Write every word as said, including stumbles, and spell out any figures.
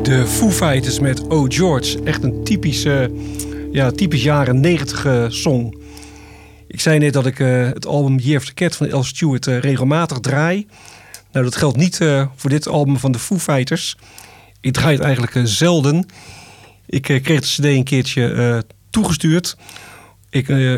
De Foo Fighters met Oh George. Echt een typische, ja, typisch jaren negentig song. Ik zei net dat ik uh, het album Year of the Cat van Al Stewart uh, regelmatig draai. Nou, dat geldt niet uh, voor dit album van de Foo Fighters. Ik draai het eigenlijk uh, zelden. Ik uh, kreeg de cd een keertje uh, toegestuurd. Ik, uh,